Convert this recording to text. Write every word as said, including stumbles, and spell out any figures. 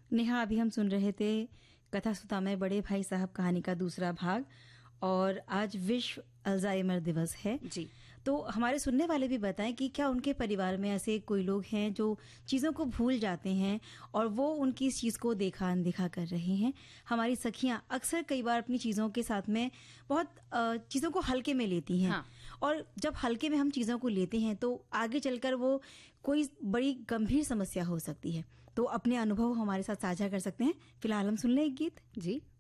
नेहा, अभी हम सुन रहे थे कथा सुता में बड़े भाई साहब कहानी का दूसरा भाग, और आज विश्व अल्जाइमर दिवस है जी। तो हमारे सुनने वाले भी बताएं कि क्या उनके परिवार में ऐसे कोई लोग हैं जो चीज़ों को भूल जाते हैं और वो उनकी इस चीज़ को देखा अनदेखा कर रहे हैं। हमारी सखियां अक्सर कई बार अपनी चीज़ों के साथ में बहुत चीज़ों को हल्के में लेती हैं। हाँ। और जब हल्के में हम चीज़ों को लेते हैं तो आगे चलकर वो कोई बड़ी गंभीर समस्या हो सकती है। तो अपने अनुभव हमारे साथ साझा कर सकते हैं। फिलहाल हम सुन लें एक गीत। जी।